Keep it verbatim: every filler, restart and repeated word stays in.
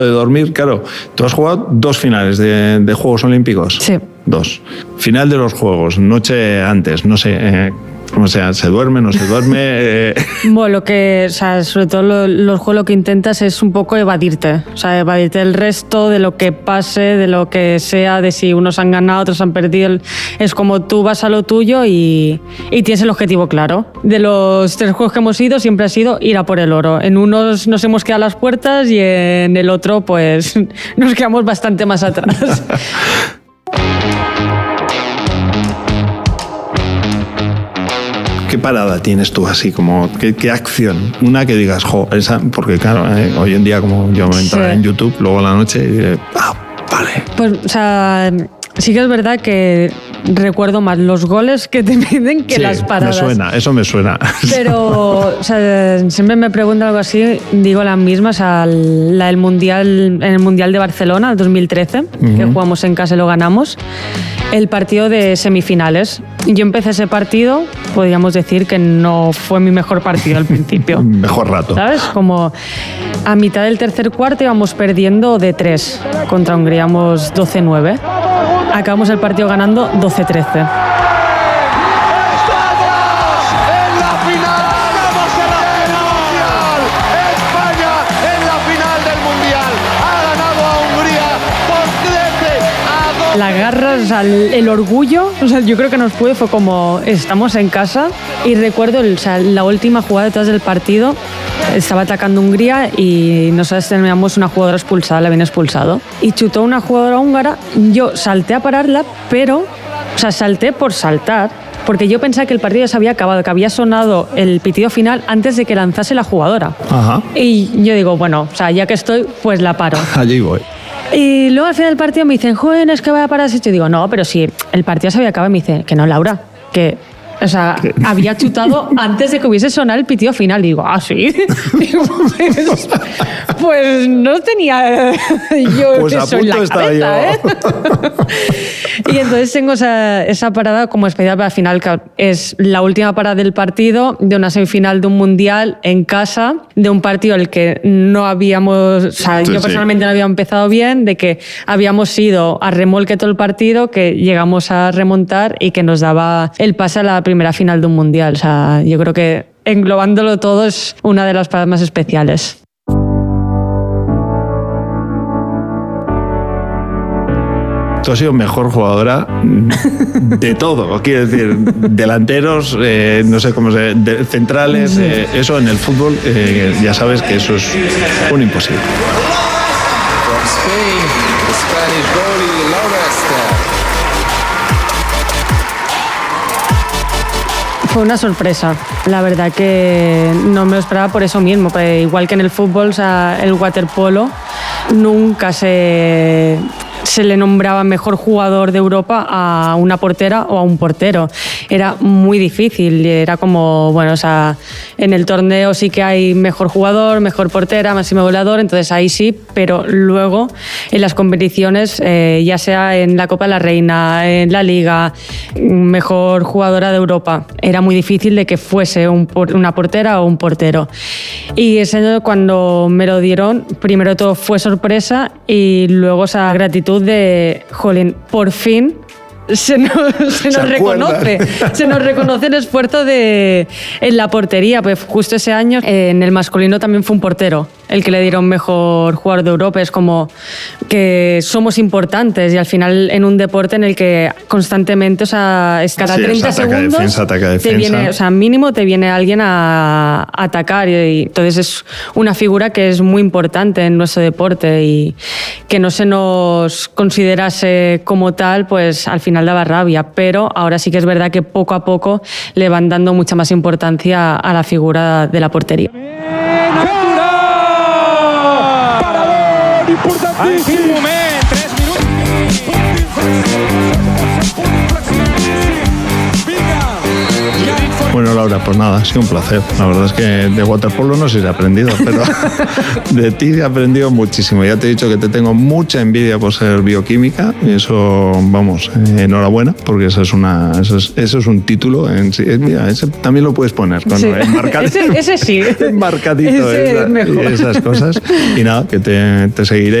De dormir, claro. Tú has jugado dos finales de, de Juegos Olímpicos. Sí. Dos. Final de los Juegos, noche antes, no sé... Eh, ¿Cómo sea? ¿Se duerme? ¿No se duerme? Eh... Bueno, lo que, o sea, sobre todo lo, los juegos lo que intentas es un poco evadirte. O sea, evadirte del resto, de lo que pase, de lo que sea, de si unos han ganado, otros han perdido. Es como tú vas a lo tuyo y, y tienes el objetivo claro. De los tres juegos que hemos ido, siempre ha sido ir a por el oro. En unos nos hemos quedado a las puertas y en el otro, pues, nos quedamos bastante más atrás. ¿Qué parada tienes tú así? Como, ¿qué, qué acción? Una que digas, jo, esa, porque claro, eh, hoy en día como yo me entro sí. en YouTube, luego a la noche y diré, ah, vale. Pues, o sea, sí que es verdad que recuerdo más los goles que te piden que sí, las paradas. Me suena, eso me suena. Pero, o sea, siempre me preguntan algo así, digo la misma, o sea, la del Mundial, en el Mundial de Barcelona, dos mil trece, uh-huh. que jugamos en casa y lo ganamos. El partido de semifinales. Yo empecé ese partido, podríamos decir que no fue mi mejor partido al principio. Mejor rato. ¿Sabes? Como a mitad del tercer cuarto íbamos perdiendo de tres. Contra Hungría íbamos doce nueve. Acabamos el partido ganando doce trece. Las garras, o sea, el, el orgullo, o sea, yo creo que nos puede, fue como estamos en casa y recuerdo el, o sea, la última jugada detrás del partido, estaba atacando Hungría y nosotros teníamos una jugadora expulsada, la habían expulsado y chutó una jugadora húngara, yo salté a pararla, pero, o sea, salté por saltar, porque yo pensaba que el partido ya se había acabado, que había sonado el pitido final antes de que lanzase la jugadora. Ajá. Y yo digo, bueno, o sea, ya que estoy, pues la paro. Allí voy. Y luego al final del partido me dicen, joder, es que vaya a parar ese. Yo digo, no, pero si el partido se había acabado. Y me dice, que no, Laura, que, o sea, ¿qué? Había chutado antes de que hubiese sonado el pitido final. Y digo, ah, sí. Digo, pues, pues no tenía yo pues eso en la cabeza, yo. ¿eh? Y entonces tengo esa, esa parada como especial para el final, que es la última parada del partido, de una semifinal de un mundial en casa, de un partido el que no habíamos, o sea, sí, yo personalmente sí. no había empezado bien, de que habíamos ido a remolque todo el partido, que llegamos a remontar y que nos daba el pase a la primera final de un mundial. O sea, yo creo que englobándolo todo es una de las paradas más especiales. Tú has sido mejor jugadora de todo, quiero decir, delanteros, eh, no sé cómo se de, centrales, eh, eso en el fútbol, eh, ya sabes que eso es un imposible. Fue una sorpresa, la verdad que no me lo esperaba por eso mismo, pues igual que en el fútbol, o sea, el waterpolo nunca se... se le nombraba mejor jugador de Europa a una portera o a un portero. Era muy difícil, era como, bueno, o sea, en el torneo sí que hay mejor jugador, mejor portera, máximo goleador, entonces ahí sí, pero luego en las competiciones, eh, ya sea en la Copa de la Reina, en la Liga, mejor jugadora de Europa, era muy difícil de que fuese un, una portera o un portero. Y ese año cuando me lo dieron, primero todo fue sorpresa y luego esa gratitud de, jolín, por fin se nos, se nos se reconoce, se nos reconoce el esfuerzo de, en la portería, pues justo ese año en el masculino también fue un portero el que le dieron mejor jugador de Europa. Es como que somos importantes y al final en un deporte en el que constantemente, o sea, es cada sí, treinta ataca, segundos defensa, ataca, defensa. Te viene, o sea, mínimo te viene alguien a, a atacar y, y entonces es una figura que es muy importante en nuestro deporte y que no se nos considerase como tal, pues al final daba rabia, pero ahora sí que es verdad que poco a poco le van dando mucha más importancia a la figura de la portería. Bueno, Laura, pues nada, ha sido un placer. La verdad es que de waterpolo no sé si he aprendido, pero de ti he aprendido muchísimo. Ya te he dicho que te tengo mucha envidia por ser bioquímica. Y eso, vamos, eh, enhorabuena, porque eso es, una, eso es, eso es un título en sí. Mira, ese también lo puedes poner. Con, sí. enmarcadito, ese, ese sí. Enmarcadito ese esa, es mejor. esas cosas. Y nada, que te, te seguiré